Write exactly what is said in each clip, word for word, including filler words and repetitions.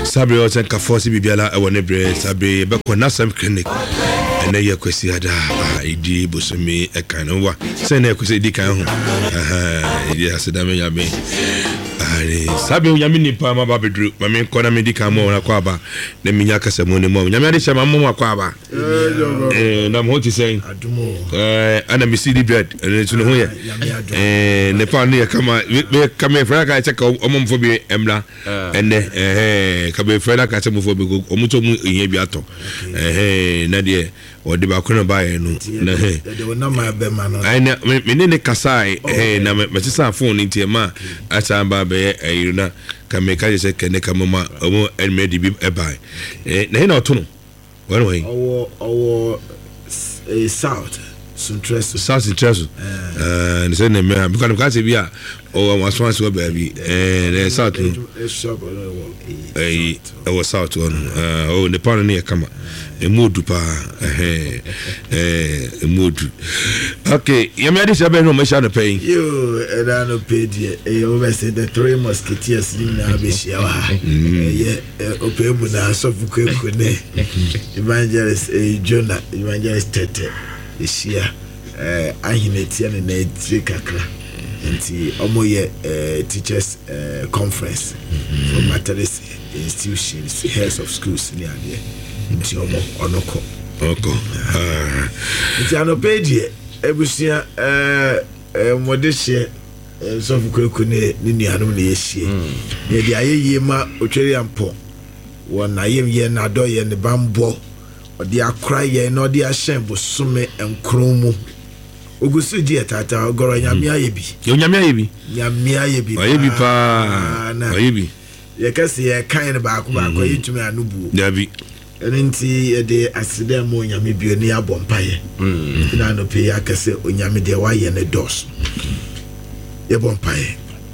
Sabre o senka force bibiala e woni bre sabre be ko nasam clinic ene ye kwesi ada idi bosome e kan wa se na kwesi di kan ho aha idi aseda me ya me ari sabre nyame nipa ma ba bedru ma me ko na me di kan mo na kwa ba na me nya kasa mo ne mo nyame ade shema mo kwa ba eh na mo ti sen eh ana mi cd bread ene tunu ho ye eh ne pa ne kama me kama fra ka check o mo mfo bi emla ene eh ka be fra ka check mo fo bi o mo to mu yen bi ato eh na de o de ba kono ba ye no na he de na ma be ma no ai na me ne kasa eh na me ti sa phone nti ma acha ba be eh na ka me ka je ke ne ka mama o mo en me di bi e ba eh na he na oto no where we owo owo eh south Suntress South Suntress eh say na me because ka say bia o wa so so baby eh the South shop eh o was South on eh o ne pan ne kama e modu pa eh eh e modu okay yemi adi sabe no me sha no pay yo e da no pay die e o be say the three musketeers ni na be shia wa eh o pay bu na so fuko eko ne evangelist eh Jonah evangelist Tete ishia eh ahinetia ne na etire kakra nti omoye eh teachers eh conference for Methodist institutions heads of schools ni ade nti omo onoko oko ah nti anopedie ebusia eh eh modehye so fukuku ne ni nuanom ne yehie ne de ayeye ma otwere ampo wona yem ye na do ye ne bambo odi akra ye no odi ahyen bosome enkromu ogusu di etata ogoro nyame ayebi yo nyame ayebi nyame ayebi ayebi pa ayebi ye kase ye kan ne ba ko ba ko yitumi anubu dabi enti ye de aside mo nyame bio ne abompaye na no pe ya kase onyame de wa ye ne dos ye bompaye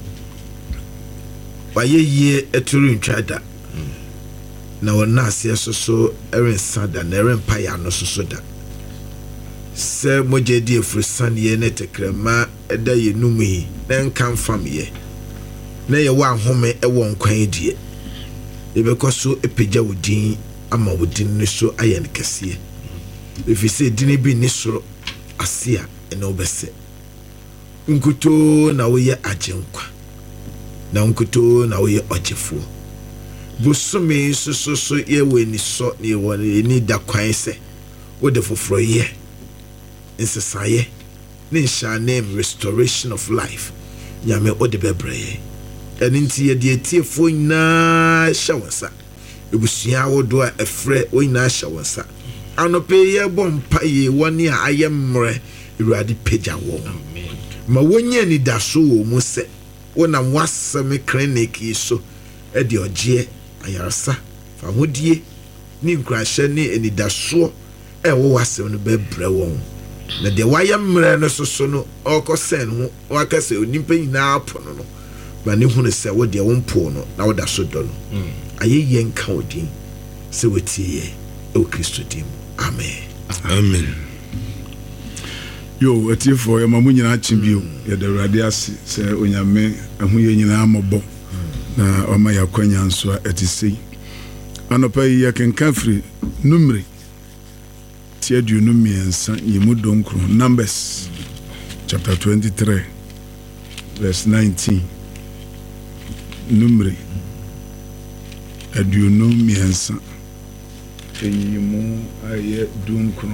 wa ye ye eturu ntwada na wona ase soso eren sada na eren paya no soso da se moje di efrusan ye ne tekrema eda ye numi na nkan fam ye na ye wa home e won kwan die e be koso epegya wodin ama wodin ne so ayen kese efi se dini bi ni soro asia e na obese nkuto na wo ye agenkwa na nkuto na wo ye ogefo busumi so so ye we ni so ni wo ni da kwan se wo de foforo ye insesaye ni sha name restoration of life nyame o de bebre eni nti ye de etiefo nyina shawonsa ebusua wo do a efre wo nyina shawonsa anope ye bompa ye woni a ayemre irade peja wo ma wonye ni daso wo mu se wona wasame clinic yi so e de ogie ayarsa fa hodie ni nkrahye ni enidaso e wo wasem no bebre won na de wayemre no soso no okosen ho wakase onimpa nyina apono no ba ne hunu se wo de wonpo no na wo da so do no ayeye nka odin se wetie e Kristo dim amen amen yo etie for ya mamu nyina chimbio ya de rade ase se onyame ahoye nyina amobo na oma ya kwanya nso etisei anopa ya kenkafri numri tiadu numiensa yemu donkro Numbers chapter twenty-three verse nineteen numri aduonu miensa yemu aye donkro.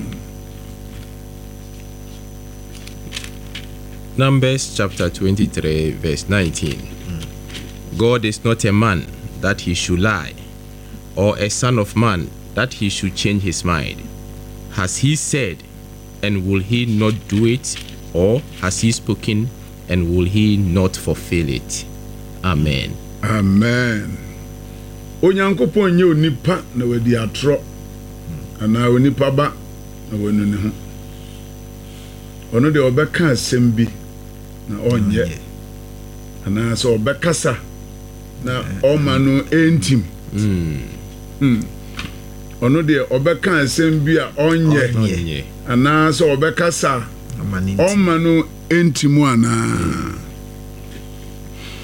Numbers chapter twenty-three verse nineteen. Mm. God is not a man that he should lie, or a son of man that he should change his mind. Has he said, and will he not do it? Or has he spoken, and will he not fulfill it? Amen. Amen. Onyankopon nye onipa na wadi atro ana onipa ba na wonu ne ho. Ono de obeka asem bi na onye ana so obekasa na oma no entim. Mm. Mm. Ono de obeka asem bi a onye ana so obekasa oma no entimu ana.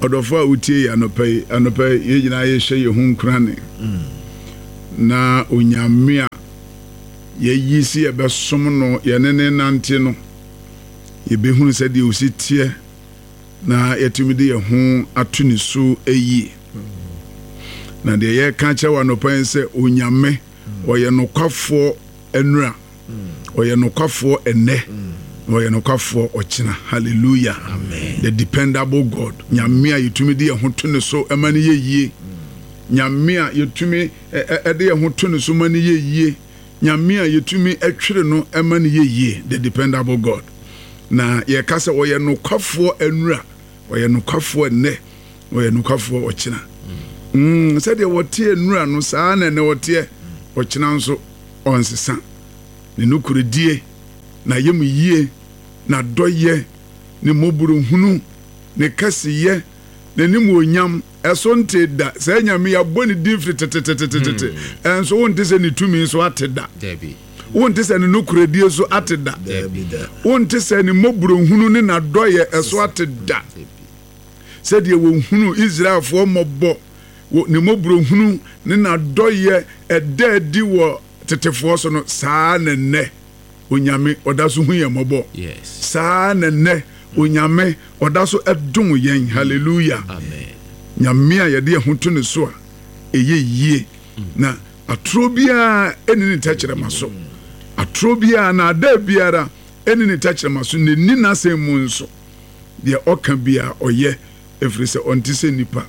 ɔdɔfo a wotie anɔpa yi anɔpa yi yɛgyina yɛhyɛ yɛ ho nkurane na onyame a yɛyi si yɛbɛsom no yɛne ne nante no yɛbɛhunu sɛ deɛ osi teɛ na yɛtumi de yɛ ho ato ne so ayie na deɛ yɛka kyerɛ wɔ anɔpa yi sɛ onyame ɔyɛ nokwafoɔ anura ɔyɛ nokwafoɔ ɛnɛ ɔyɛ nokwafoɔ ɔkyena hallelujah amen the dependable God nyame a yɛtumi de yɛ ho to ne so ɛma ne yɛyie nyame a yɛtumi ɛde yɛ ho to ne so ma ne yɛyie nyame a yɛtumi atwere no ɛma ne yɛyie the dependable God na yɛka sɛ ɔyɛ nokwafoɔ anura ɔyɛ nokwafoɔ ɛnɛ ɔyɛ nokwafoɔ ɔkyena mm sɛdeɛ wɔte anura no saa na ne wɔte ɔkyena nso ɔnsesa ne nokoredie na yɛmu yie na dɔyɛ ne mmɔborɔhunu ne kɛseyɛ ne nimonyam ɛso nte da sɛ nyame yɛabɔ ne din firi tetetetetete ɛnso wonte sɛ ne tumi so ate da wonte sɛ ne nokoredie so ate da wonte sɛ ne mmɔborɔhunu ne nadɔyɛ ɛso ate da sɛdeɛ wɔhunu Israelfoɔ mmɔbɔ ne mmɔborɔhunu ne nadɔyɛ ɛda adi wɔ tetefoɔ so no saa ne nnɛ onyame ɔda so hu yɛ mmɔbɔ saa ne nnɛ onyame ɔda so ɛdom yɛn hallelujah amen nyame a yɛde yɛ ho to ne so a ɛyɛ yie na atoro biara ɛne ne tɛkyerɛma so atoro biara na ada biara ɛne ne tɛkyerɛma so ne ni n'asɛm mu nso deɛ ɔka biara ɔyɛ ɛfiri sɛ ɔnte sɛ nipa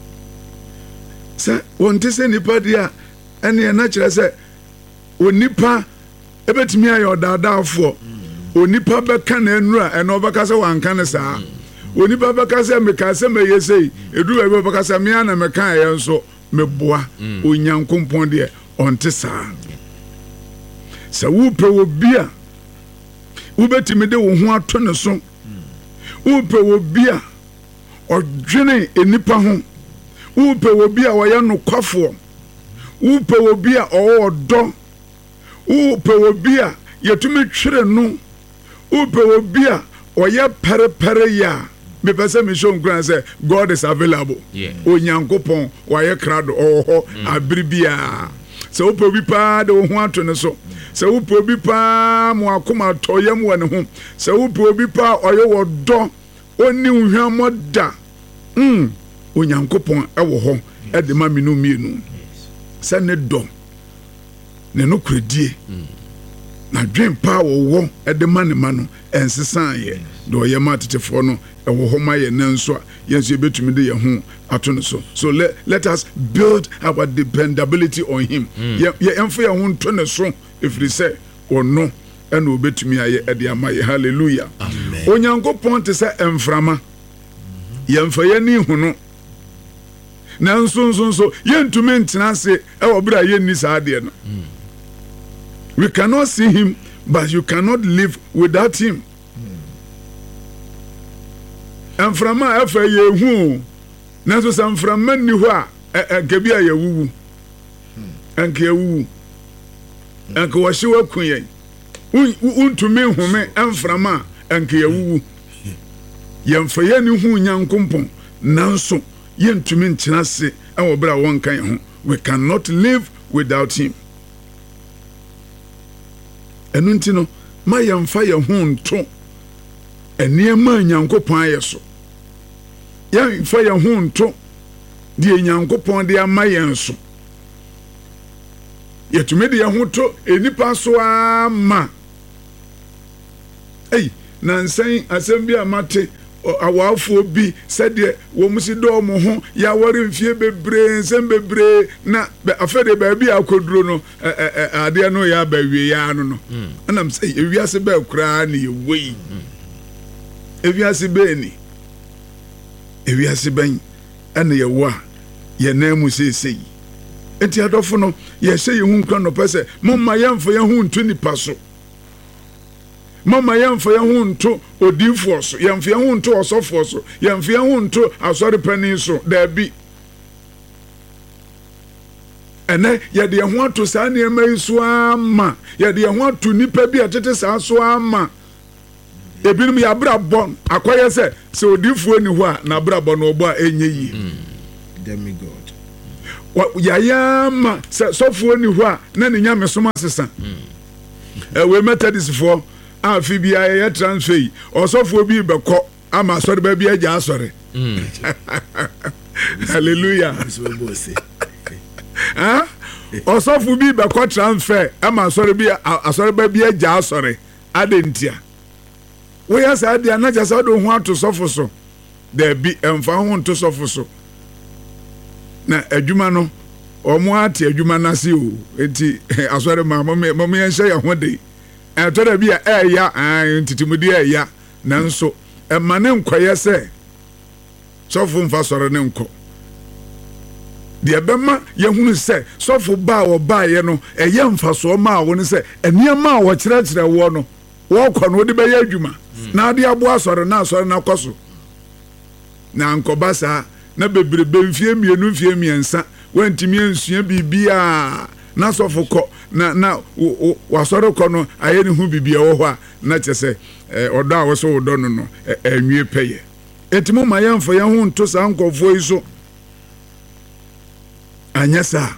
sɛ ɔnte sɛ nipa deɛ a ɛne ɛna kyerɛ sɛ onipa ebetumi ayɛ ɔdaadaafoɔ onipa bɛka na enura ɛna ɔbɛka sɛ wanka ne saa onipa bɛka sɛ meka sɛ mɛyɛ sei edu baabi ɔbɛka sɛ mea na meka ɛyɛ nso meboa onyankompɔn deɛ ɔnte saa sɛ wopɛ wɔ bi a wobɛtumi de wo ho ato ne so wopɛ wɔ bi a ɔdwene enipa ho wopɛ wɔ bi a ɔyɛ nokwafoɔ wopɛ wɔ bi a ɔwɔ ɔdɔ wopɛ wɔ bi a yɛtumi twere no wopɛ wɔ bi a ɔyɛ pɛrepɛre yɛ a mepɛ sɛ mehyɛ nkura sɛ God is available onyankopɔn wɔayɛ krado ɔwɔ hɔ abere biara sɛ wopɛ obi paa de wo ho ato ne so sɛ wopɛ obi paa mo akoma atɔyam wɔ ne ho sɛ wopɛ obi paa ɔyɛ wɔ dɔ ɔni nhwammɔ da mm onyankopɔn ɛwɔ hɔ ɛde ma me no mmienu sɛ ne dɔ ne no kuredie na dwen pa wɔwɔ ɛde ma ne ma no ɛnsesan yɛ de ɔyɛ ma tetefoɔ no ɛwɔ hɔ ma yɛ nan so a yɛn nso yɛbɛtumi de yɛn ho ato no so so let, let us build our dependability on him yɛmfa yɛn ho nto ne so ɛfiri sɛ ɔno ɛna ɔbɛtumi ayɛ ɛde ama yɛ hallelujah onyankopɔn te sɛ ɛmframa yɛmfa yɛni hu no nanso nso nso yɛntumi ntena ase ɛwɔ bere a yɛnni saa adeɛ no we cannot see him but you cannot live without him ɛmframa ɛfa yɛhu nanso sɛ mframa nni hɔ a ɛnka bi a yɛwuwu ɛnka yɛwuwu ɛnka wɔhye waku yɛn wontumi nhome ɛmframa a ɛnka yɛwuwu yɛmfa yɛne hu nyankompɔn nanso yɛntumi nkyena se ɛwɔ bere a wɔnka yɛn ho we cannot live without him ɛno nti no ma yɛmfa yɛn ho nto ɛnneɛma a nyankopɔn ayɛ so yɛmfa yɛn ho nto deɛ nyankopɔn de ama yɛn so yɛtumi de yɛn ho to enipa so ama ei nansɛn asɛm bi a mate awafoɔ bi sɛdeɛ wɔn si dɔɔ mo ho yɛawɔre mfie bebree nsɛm bebree na afɛde baabi a akɔduro no adeɛ no yɛ aba wie ya no no ɛnam sɛ ewiase bɛɛ koraa ne yɛwɔ yi ewiase bɛɛ ni ewiase bɛn ɛna yɛwɔ a yɛnan mu seesei enti adɔfo no yɛhyɛ yɛn ho nkura nɔpɛ sɛ momma yɛmfa yɛn ho nto nipa so mama yɛmfa yɛn ho nto odiifoɔ so yɛmfa yɛn ho nto ɔsɔfoɔ so yɛmfa yɛn ho nto asɔre panin so daabi ɛnɛ yɛde yɛn ho ato saa nneɛma yi so ama yɛde yɛn ho ato nipa bi a tete saa so ama ebinom ya bra bon akoye se se odifuo ni ho a na bra bon obo a enye yi demigod ya ya ma se sofuo ni ho a na ne nyame soma sesa e we methodist for afi bia ye transfer osofuo bi beko ama sori ba bia ja asori hallelujah ah osofuo bi beko transfer ama sori bi asori ba bia ja asori adentia we ya sa dia na jasa do ho ato sofo so da bi emfa ho nto sofo so na adwuma no omo ate adwuma na se o enti asori ma mo me yenhye ya ho de e to da bi ya e ya ntitimudi e ya nanso e ma ne nkoye se sofo mfa sori ne nko de bema ye hunu se sofo ba wo ba ye no e ye mfa so ma wo ne se eniema a wo kire kire wo no wo kɔ no de be ya adwuma na de abo asɔre na asɔre na kɔso na nkɔba saa na bebrebe mfie mienu mfie miensa wantimi ensua bibia na sɔfo kɔ na na wasɔre kɔ no aye ne hu bibia wo hɔ a na kyese ɔdɔ a wɔso wodɔ no no anwie pɛye etimo ma yɛmfa yɛn ho nto saa nkɔfo yi so anya saa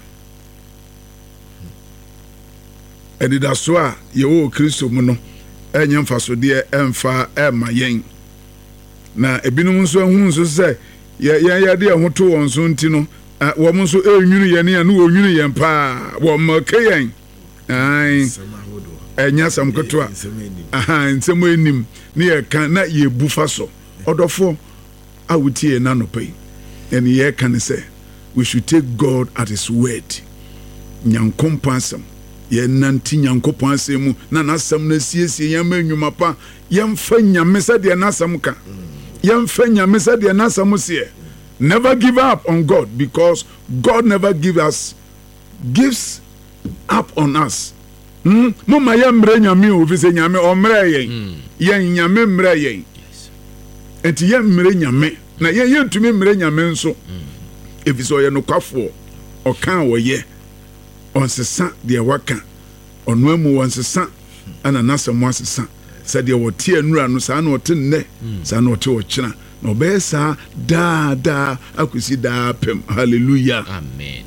edida so a yewo Kristo mu no enye mfaso de emfa ema yen na ebinum nso ehun nso se ye ye de ehun to won so nti no wo mo nso enwunu ye ne ya no onwunu ye mpa wo make yen ai enya sam koto a aha nsem enim ne ye kan na ye bufa so odofo awutie na no pay and ye kan say we should take God at his word nyankompasam ye nanti nyankopon asemu na nasam na siesie yam anwuma pa yemfa nyame se de nasam ka yemfa nyame se de nasam se never give up on God because God never give us gives up on us mm mo ma yam mre nyame o fi se nyame o mre yen yen nyame mre yen enti yam mre nyame na yen yentumi mre nyame nso efi so ye no kwafo o kan wo ye onsesa de waka ono amu wonsesa ana nasam wasesa se de wote anura no sa na wote nne sa na wote wokyena na obesa da da akusi da pem hallelujah amen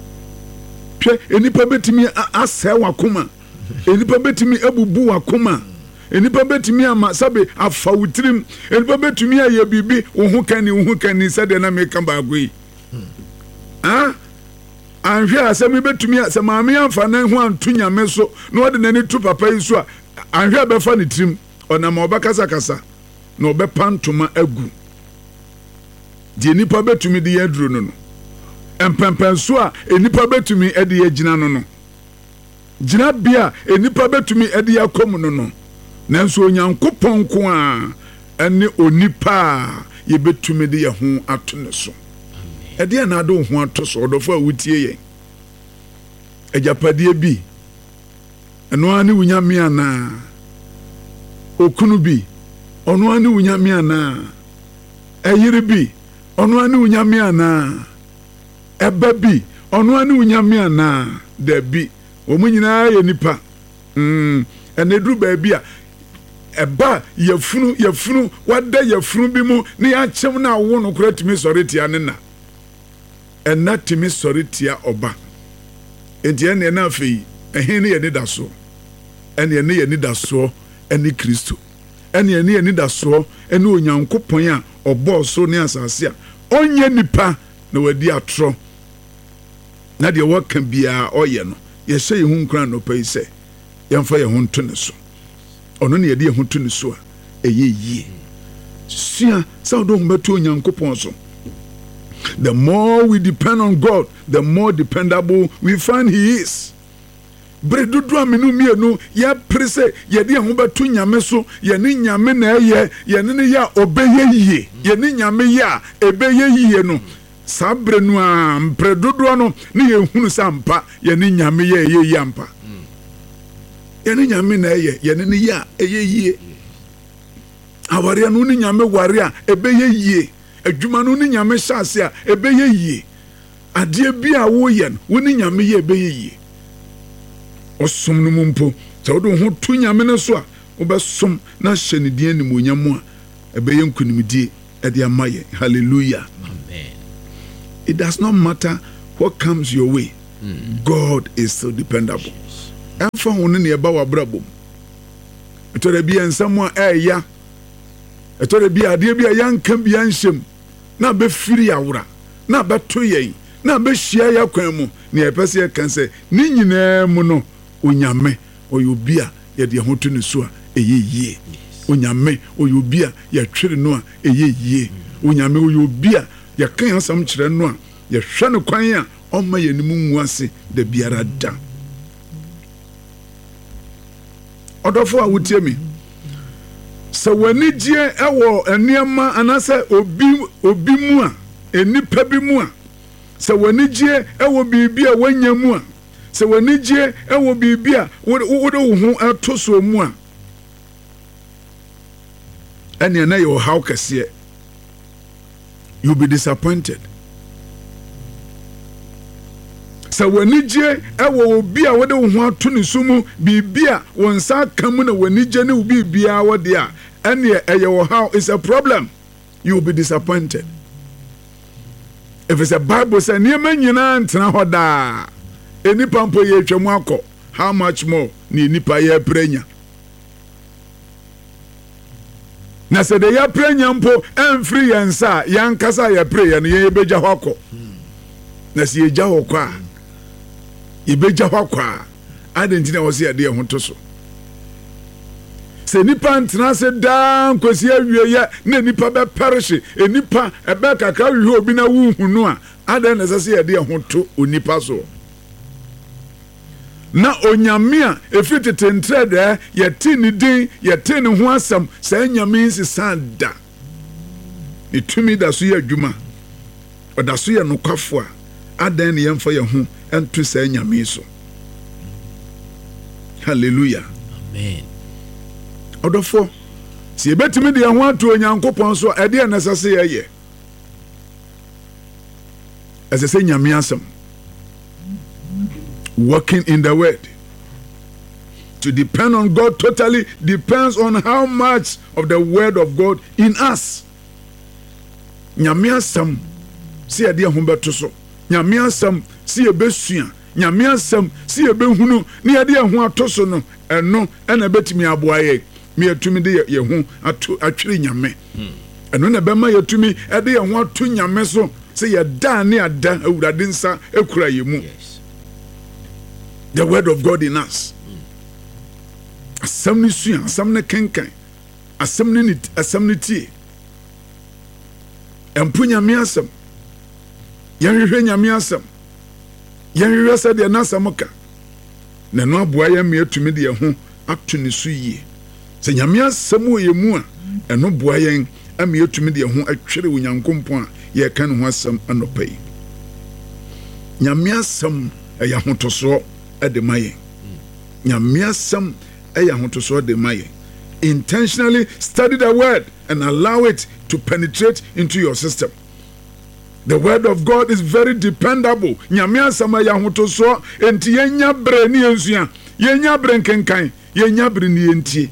twe enipa betimi asɛ wakoma enipa betimi abubu wakoma enipa betimi ama sabe afa wutrim enipa betimi aye bibi wo ho kani wo ho kani se de na me kan ba agoi ah anhwe asemi betumi asema ame amfa na ho antu nyame so na ode nani tu papa yi so a anhwe be fa ne trim ona ma obakasa kasa na obepantoma agu die nipa betumi de yaduro no no empempen so a enipa betumi e de yagina no no gina bia enipa betumi e de yakom no no nanso onyankopon ko a ene onipa ye betumi de ye ho ato ne so ede na ado ho ato so odofo a wutie yen ejapade bi eno ani wunyame ana okunu bi ono ani wunyame ana eyire bi ono ani wunyame ana eba bi ono ani wunyame ana da bi omunyina ye nipa mm ene duru ba bi a eba yafunu yafunu wada yafunu bi mu ne ya chem na wo no kura timi soreti ane na ena timi soreti a oba enti ene na afei ehin ne ye ne daso ene ne ye ne daso ene Kristo ene ene ye ne daso ene onyankopon a obo so ne asase a onye nipa na wadi atro na de waka bia oye no ye hye ye hu nkran no pai se yemfa ye hu nto ne so ono ne ye de ye hu nto ne so a eye yie sia sa do hu beto onyankopon so. The more we depend on God, the more dependable we find he is. Bredudu amenu mienu ya prese ye de ho beto nyame so ye ne nyame na eye ye ne ya obeye yie ye ne nyame ya ebeye yie no sabrenu a bredudu no ne ye hunu sampa ye ne nyame ya eye yampa ye ne nyame na eye ye ne ya eye yie aware no ne nyame ware a ebeye yie adwuma no ni nyame hyase a ebeye yie ade bia wo ye no wo ni nyame ye ebeye yie osom no mumpo ta wo ho tu nyame ne so a wobesom na hye ne die animonyam a ebeye nkunimdie e de amaye. Hallelujah. Amen. It does not matter what comes your way. Mm. God is so dependable. Emfa hone ne eba wabrabom. Etore bia nsam a eya. Etore bia ade bia yanka bia nhyem. Na be firi awura. Na beto yen. Na be hia ya kwan mu. Ne epese ye kan se ni nyina mu no onyame oyobia ye de hoto ne so a eye yie. Onyame oyobia ye twere no a eye yie. Onyame oyobia ye kan asam kyerɛ no a ye hwɛ ne kwan a ɔma ye nimu nwase da biara da. Odofo a wotie me sɛ wani gye ɛwɔ eniema anase obi obi mu a enipa bi mu a sɛ wani gye ɛwɔ bibi a wanya mu a sɛ wani gye ɛwɔ bibi a wode wo ho ɛto so mu a ɛne na yɛ how kɛseɛ. You'll be disappointed. Sɛ wani gye ɛwɔ obi a wode wo ho ato ne so mu bibi a won sa kamu na wani gye ne obi bia wode a ɛne ɛyɛ wo how is a problem. You'll be disappointed. If it's a Bible say niema nyina ntena hɔ daa enipa mpo ye twam akɔ, how much more ni nipa ye prenya. Na sɛ de ya prenya mpo emfiri yensa yankasa ya prayer no ye begya hɔ akɔ. Na sɛ ye gya hɔ kɔ a ye begya hɔ akɔ a adenti na wɔ se ade ho to so. Se nipa ntena se daa nkosi awie ya na nipa be perish enipa ebe kakra wi obi na wuhunu a adan na sese ye de ho to onipa so. Na onyame a efiti tentre de ye ti ni din ye ti ni ho asam sa nyame nsisa da. Ni tumi da so ye adwuma oda so ye nokwafo a adan ne yemfa ye ho ento sa nyame so. Hallelujah. Amen. Odofo si ebetimi de ho ato onyankopon so e de na sase ye as I say nyame asem working in the word. To depend on God totally depends on how much of the word of God in us. Nyame asem si e de ho beto so, nyame asem si e besua, nyame asem si e behunu ne e de ho ato so no eno ena betimi aboa ye. Me atumi de ye ho atu atwere nyame eno na bema ye tumi e de ye ho atu nyame so se ye da ne ada awurade nsa ekura ye mu. The word of God in us. Asam ni sua, asam ne kenkan, asam ni asam ni tie. Empu nyame asam. Yanhwehwe nyame asam. Yanhwehwe se de na asamoka. Na no aboa ye me atumi de ye ho atu ne so yie. Se nyame asam wo ye mu a eno boa yen ame yetumi de ho atwere onyankompon a ye ka ne ho asam anopai. Nyame asam eya hotoso e de mayen. Nyame asam eya hotoso de mayen. Intentionally study the word and allow it to penetrate into your system. The word of God is very dependable. Nyame asam eya hotoso enti yenya bre ni ensua, yenya bre nkenkan, yenya bre ni entie.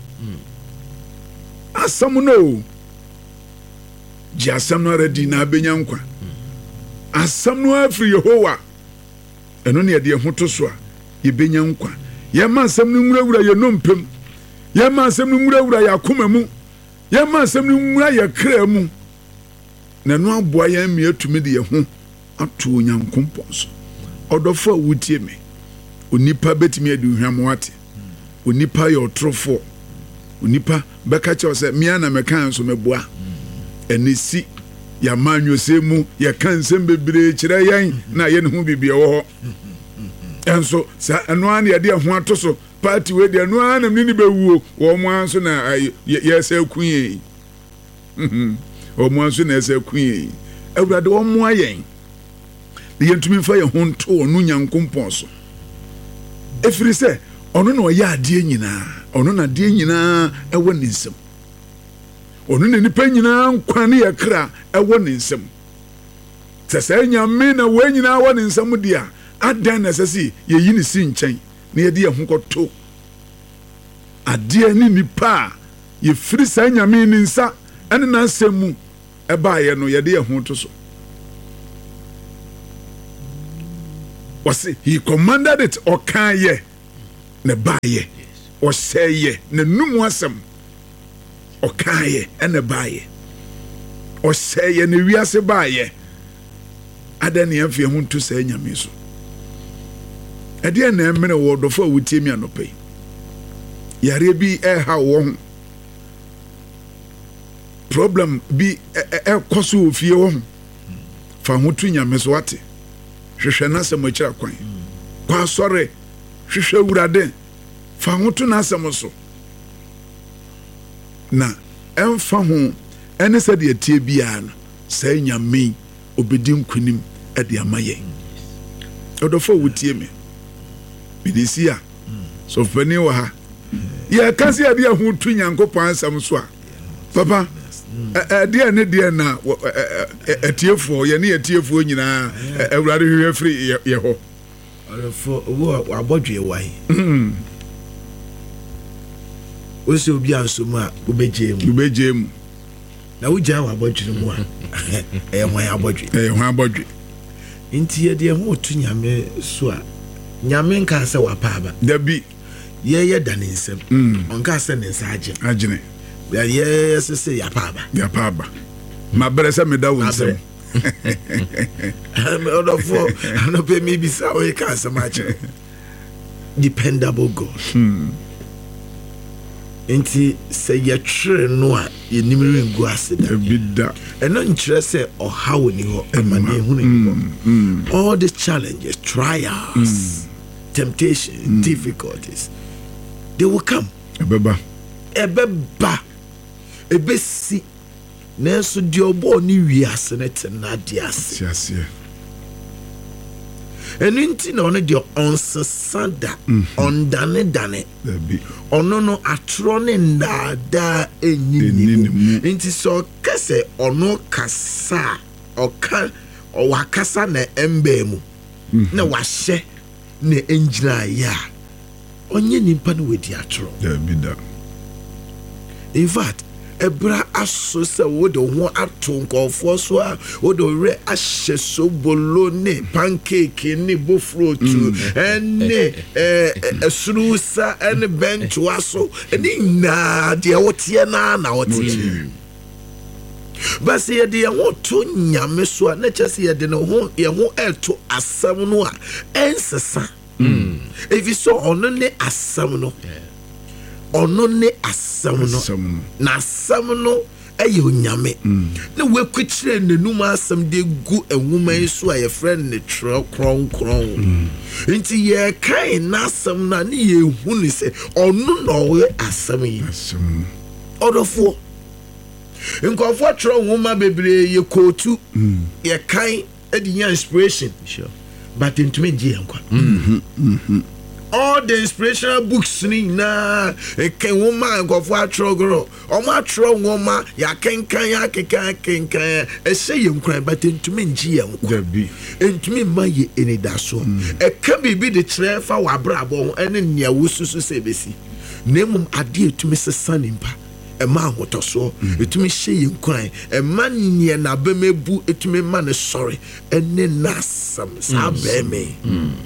Asam no ji asam no ready na benya nkwa. Asam no afri Yehowa eno ne de ho to so a ye benya nkwa. Ye ma asam no nwurawura ye nompem. Ye ma asam no nwurawura ye akoma mu. Ye ma asam no nwura ye kra mu. Na no aboa ye me atumi de ye ho ato onyankompon so. Odofo a wutie me. Onipa betimi ade hwam wate. Onipa ye otrofo. Onipa beka che se mia na meka nso meboa enisi ya manwo semu ya kan sem bebre kire yan na ye ne ho bibie wo ho enso sa eno an ye de ho ato so party we de eno an nam ni bewuo wo mo anso na ye se kunye mhm wo mo anso na se kunye awurade wo mo ayen de yentumi fa ye ho nto onu nyankompon so efiri se ono na oya ade nyina ono na ade nyina ewo ne nsem ono na nipa nyina nkwa ne yakra ewo ne nsem sese nyame na we nyina wo ne nsem dia adan na sese ye yi ne si nkyɛn na ye de ye ho kɔto adeɛ ne nipa a yɛfiri saa nyame ne nsa ɛne n'asɛm mu ɛbaayɛ no yɛde yɛ ho to so. wɔse he commanded it ɔkaayɛ ne baayɛ ɔhyɛɛyɛ n'anum asɛm ɔkaayɛ ɛne baayɛ ɔhyɛɛyɛ ne wiase baayɛ. Ada ne yɛmfa ho nto saa nyame so. Ɛdeɛ na ɛmene wɔ dɔfo a wotie mi anɔpa yi. Yare bi ɛha wɔ ho. Problem bi ɛkɔ so wɔ fie wɔ ho. Fa ho to nyame so wate. Hwehwɛ n'asɛm akyira kwan. Kɔ asɔre. Hwehwɛ Awurade. Fa ho to n'asɛm so. Na ɛmfa ho ɛne sɛ deɛ tie biara no saa nyame obedi nkunim ɛde ama yɛn. Ɔdɔfo wotie me. Bidisi a sɔfani wɔ ha. Yɛ ka sɛ ade ho tu Nyankopɔn asɛm so a. Papa ɛdeɛ ne deɛ na ɛtiefoɔ yɛne yɛtiefoɔ nyinaa Awurade hwehwɛ firi yɛ hɔ. Ɔdɔfo wo abɔdwe wai. Osi obi ansom a wobɛgye mu. Wobɛgye mu. Na wogya wɔ abɔdwe mu a ɛyɛ hwan abɔdwe. Ɛyɛ hwan abɔdwe. Nti yɛde ho to nyame so a nyame nka sɛ wapa aba. Dabi. Yɛyɛ da ne nsɛm. Ɔnka sɛ ne nsa agye. Agyene. Yɛyɛ sɛ sɛ yapa aba. Yapa aba. Ma bere sɛ meda wo nsɛm. Ɔdɔfo anɔpɛ mi bisa o ka asɛm akyerɛ. Dependable God. Nti sɛ yɛtwerɛ no a yɛnim rengu ase da. Ebida. Ɛno nkyerɛ sɛ ɔhaw ni hɔ amane hu ni hɔ. All the challenges, trials, temptation, difficulties, they will come. Ebeba. Ebeba. Ebesi. Nanso deɛ ɔbɔ ne wiase ne te na de ase. Siasie. Ɛno nti na ɔno deɛ ɔnsesa da, ɔndane dane. Dabi. Ɔno no atorɔ ne ndaadaa ɛnyi ne mu. Nti sɛ ɔka sɛ ɔno kasa ɔka ɔwakasa na ɛmbɛɛ mu na wahyɛ na ɛngyina ayɛ a ɔnyɛ nipa no wɔdi atorɔ. Dabi da. In fact, ebra aso sɛ wode ho ato nkɔfoɔ so a wode werɛ ahyɛ sobolo ne pancake ne bofrotu ɛne ɛsurusa ɛne bɛntoa so ɛne nyinaa deɛ woteɛ naa na woteɛ. Basi yɛde yɛn ho to nyame so a na kyerɛ sɛ yɛde ne ho yɛn ho ɛto asɛm no a ɛnsesa. Efi so ɔno ne asɛm no. Ɔno ne asɛm no na asɛm no ɛyɛ onyame na wɔakukyerɛ n'anum asɛm de gu nwoma yi so a yɛfrɛ ne twerɛ kronkron. Nti yɛkae n'asɛm no a ne yɛhu ne sɛ ɔno na ɔyɛ asɛm yi. Ɔdɔfoɔ nkɔfoɔ twerɛ nwoma bebree yɛ kootu yɛkae ɛde nya inspiration but ntumi gye yɛn kwa. All the inspirational books ni na ken woman go for atrogro o ma tro woma ya kenkan ya kenkan kenkan e se ye nkran but ntumi ngi ye nkwa bi ntumi ma ye enidaso e ka bibi de kire fa wa brabo ene nia wosusu se besi nemum ade etumi sesa nimpa e ma ahotoso etumi hye ye nkran e ma nia na bemebu etumi ma ne sorry ene nasam sa be me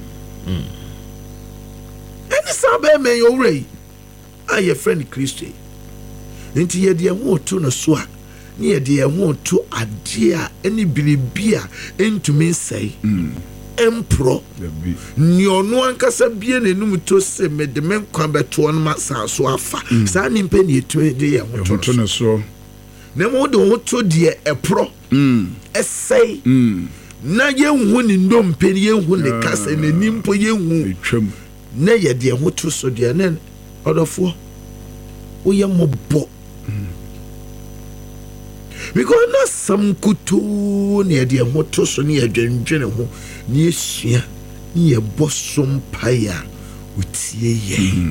Any sabe me your way. I your friend Christy. Into ye dear won't to no swa. Near dear won't to a dear any bilibia into me say. Emperor. Nyo no ankasa bien enum to se me de men kwamba to on masa so afa. Sa ni penny to de won't to no so. Nemo do to dear a pro. Essay. Na ye won in dom penny ye won the cast and a nimpo ye won. Na ye de ho to so de na odofo wo ye mobbo because na sam kutu na ye de ho to so na ye dwendwene ho na ye sua na ye bosom paya utie ye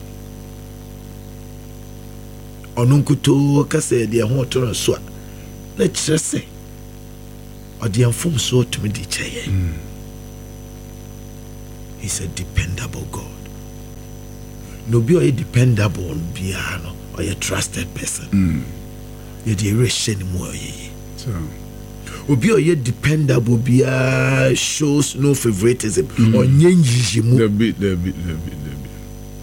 onun kutu ka se de ho to no so na kire se odi amfom so to me di cheye. He's a dependable God. no be a dependable biara no or a trusted person mm. ye dey rehyɛ ne mu ayi so obi a dependable biara shows no favoritism mm. or nyenyijimu the bit the bit the bit the bit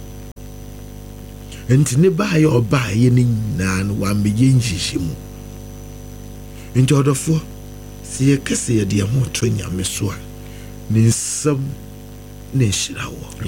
enti ne ba ye oba ye ne nyina no wa me nyenyijimu enti odofo se ye kese ye de ho to nyame so a ne nsam ne hyira wo